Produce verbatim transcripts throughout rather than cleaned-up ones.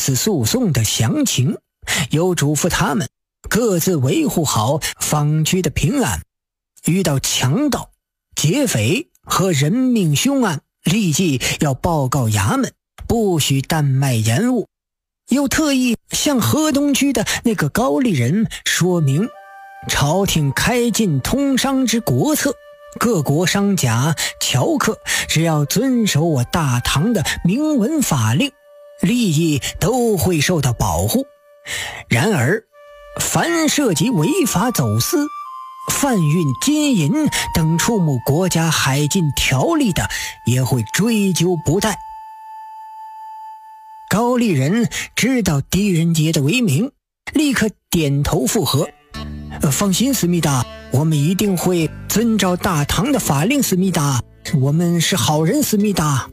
司诉讼的详情，又嘱咐他们各自维护好坊区的平安，遇到强盗、劫匪和人命凶案，立即要报告衙门，不许怠慢延误。又特意向河东区的那个高丽人说明，朝廷开禁通商之国策，各国商贾、樵客只要遵守我大唐的明文法令，利益都会受到保护。然而，凡涉及违法走私、贩运金银等触目国家海禁条例的，也会追究不贷。高丽人知道狄仁杰的为名，立刻点头附和。放心，思密达，我们一定会遵照大唐的法令，思密达，我们是好人，思密达。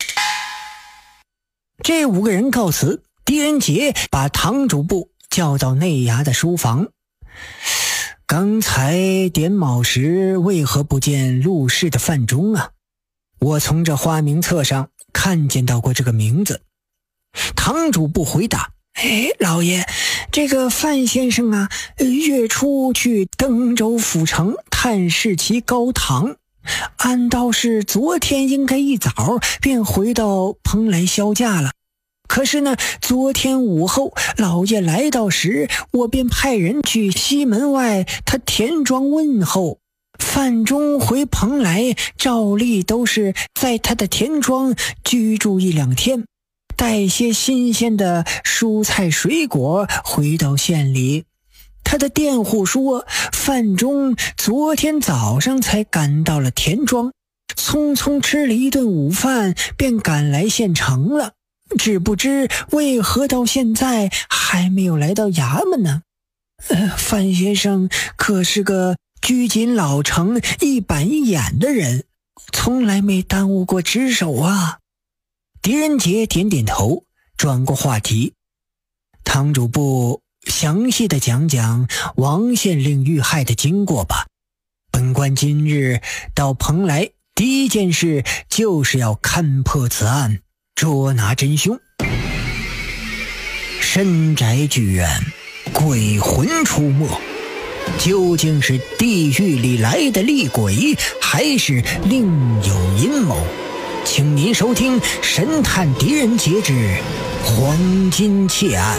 这五个人告辞，狄仁杰把堂主簿叫到内衙的书房。刚才点卯时为何不见陆氏的范中啊？我从这花名册上看见到过这个名字。堂主簿回答：哎，老爷，这个范先生啊，月初去登州府城探视其高堂，按道是昨天应该一早便回到蓬莱销假了。可是呢，昨天午后老爷来到时，我便派人去西门外他田庄问候。范中回蓬莱，照例都是在他的田庄居住一两天，带些新鲜的蔬菜水果回到县里。他的佃户说，范中昨天早上才赶到了田庄，匆匆吃了一顿午饭，便赶来县城了。只不知为何到现在还没有来到衙门呢？呃，范先生可是个拘谨老成、一板一眼的人，从来没耽误过值守啊。狄仁杰点点头，转过话题。堂主簿详细的讲讲王县令遇害的经过吧。本官今日到蓬莱，第一件事就是要勘破此案，捉拿真凶。深宅剧院，鬼魂出没，究竟是地狱里来的厉鬼，还是另有阴谋？请您收听《神探狄仁杰之黄金窃案》。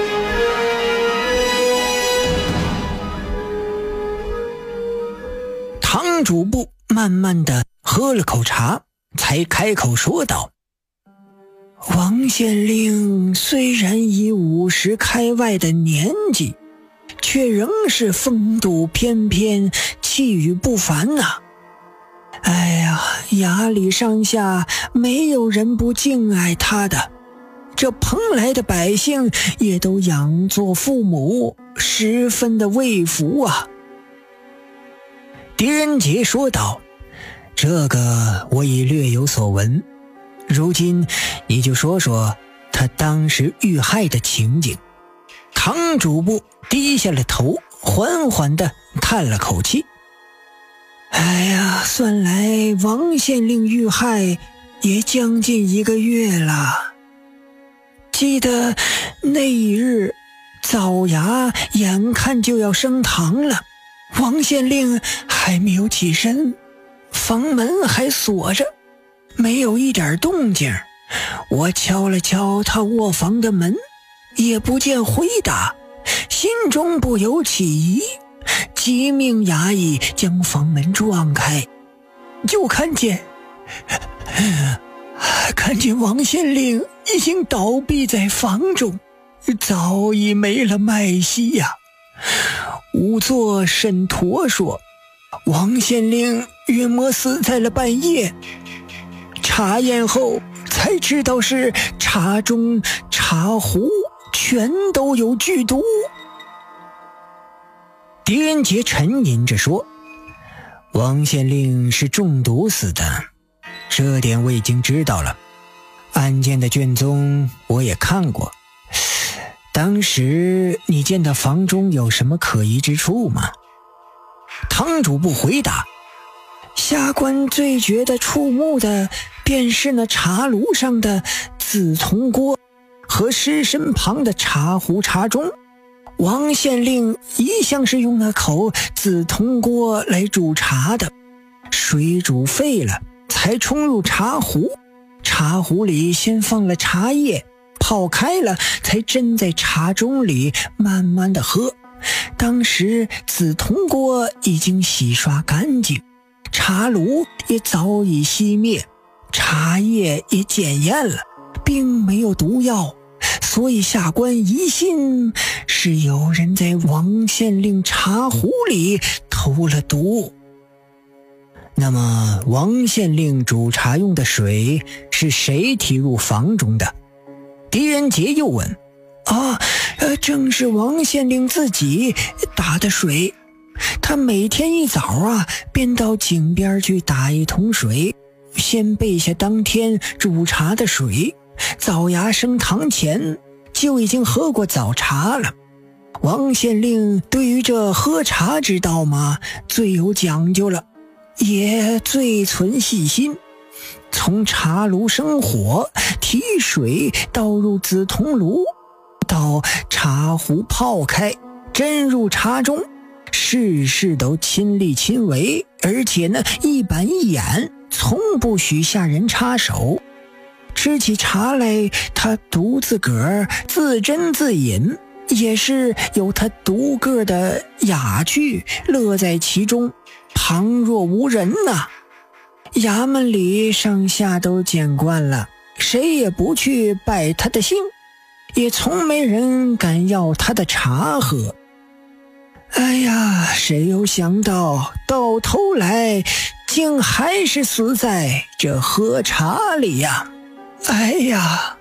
堂主簿慢慢的喝了口茶，才开口说道：王县令虽然已五十开外的年纪，却仍是风度翩翩，气宇不凡啊。哎呀，衙里上下没有人不敬爱他的，这蓬莱的百姓也都仰作父母，十分的畏服啊。狄仁杰说道：这个我已略有所闻，如今你就说说他当时遇害的情景。堂主簿低下了头，缓缓地叹了口气。哎呀，算来王县令遇害也将近一个月了。记得那一日早衙眼看就要升堂了，王县令还没有起身，房门还锁着，没有一点动静。我敲了敲他卧房的门，也不见回答，心中不由起疑，急命衙役将房门撞开，就看见看见王县令已经倒闭在房中，早已没了脉息呀。仵作沈陀说，王县令约莫死在了半夜，查验后才知道是茶中茶壶全都有剧毒。狄仁杰沉吟着说，王县令是中毒死的，这点我已经知道了。案件的卷宗我也看过，当时你见到房中有什么可疑之处吗？堂主不回答。下官最觉得触目的便是那茶炉上的紫铜锅和尸身旁的茶壶茶盅。王县令一向是用那口紫铜锅来煮茶的，水煮沸了才冲入茶壶，茶壶里先放了茶叶，泡开了才斟在茶盅里慢慢的喝。当时紫铜锅已经洗刷干净，茶炉也早已熄灭，茶叶也检验了，并没有毒药，所以下官疑心是有人在王县令茶壶里投了毒。那么王县令煮茶用的水是谁提入房中的？狄仁杰又问。啊，呃，正是王县令自己打的水。他每天一早啊，便到井边去打一桶水，先备下当天煮茶的水，早芽升堂前就已经喝过早茶了。王县令对于这喝茶之道嘛，最有讲究了，也最存细心。从茶炉生火，提水倒入紫铜炉，到茶壶泡开，斟入茶中，事事都亲力亲为，而且呢一板一眼，从不许下人插手。吃起茶来，他独自个儿自斟自饮，也是有他独个的雅趣，乐在其中，旁若无人呐、啊。衙门里上下都见惯了，谁也不去拜他的姓，也从没人敢要他的茶喝。哎呀，谁有想到到头来竟还是死在这喝茶里呀！哎呀！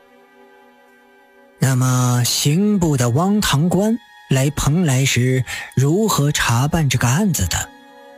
那么刑部的汪堂官来蓬莱时如何查办这个案子的？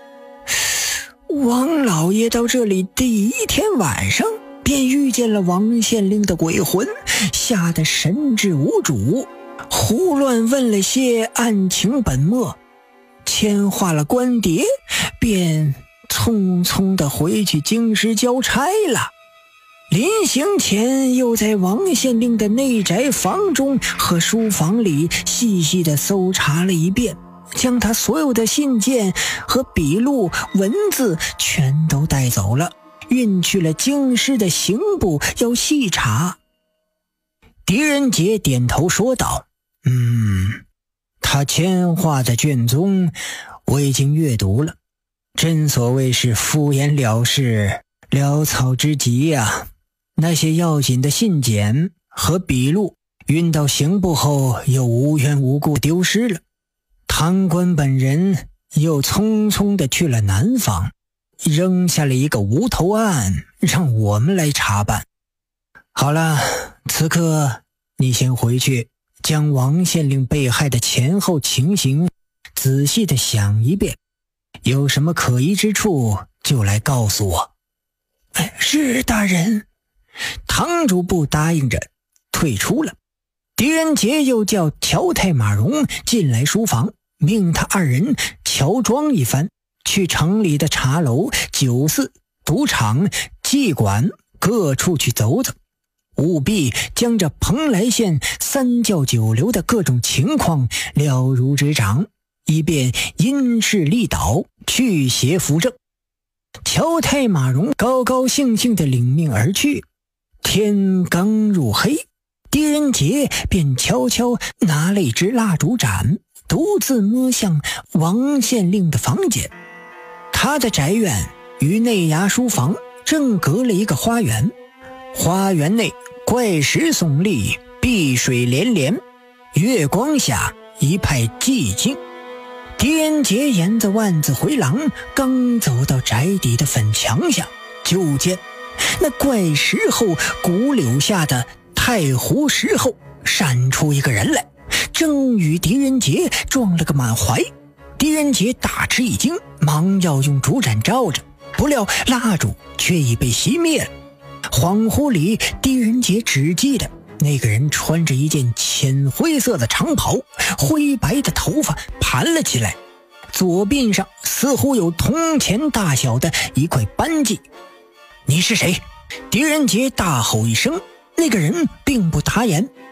王老爷到这里第一天晚上便遇见了王县令的鬼魂，吓得神志无主，胡乱问了些案情本末，签划了官牒，便匆匆地回去京师交差了。临行前又在王县令的内宅房中和书房里细细地搜查了一遍，将他所有的信件和笔录文字全都带走了，运去了京师的刑部要细查。狄仁杰点头说道：嗯，他签划的卷宗我已经阅读了，真所谓是敷衍了事，潦草之极呀、啊。那些要紧的信件和笔录运到刑部后又无缘无故丢失了，堂官本人又匆匆地去了南方，扔下了一个无头案让我们来查办。好了，此刻你先回去将王县令被害的前后情形仔细地想一遍，有什么可疑之处就来告诉我。哎，是大人。堂主簿答应着退出了。狄仁杰又叫乔太马荣进来书房，命他二人乔装一番，去城里的茶楼、酒肆、赌场、妓馆各处去走走，务必将这蓬莱县三教九流的各种情况了如指掌，以便因势利导，去邪扶正。乔太马荣高高兴兴地领命而去。天刚入黑，狄仁杰便悄悄拿了一支蜡烛盏，独自摸向王县令的房间。他的宅院与内衙书房正隔了一个花园，花园内怪石耸立，碧水连连，月光下一派寂静。狄仁杰沿着万子回廊刚走到宅邸的粉墙下，就见那怪石后古柳下的太湖石后闪出一个人来，正与狄仁杰撞了个满怀。狄仁杰大吃一惊，忙要用烛盏照着，不料蜡烛却已被熄灭了。恍惚里，狄仁杰只记得那个人穿着一件浅灰色的长袍，灰白的头发盘了起来，左鬓上似乎有铜钱大小的一块斑迹。你是谁？狄仁杰大吼一声， 那个人并不答言，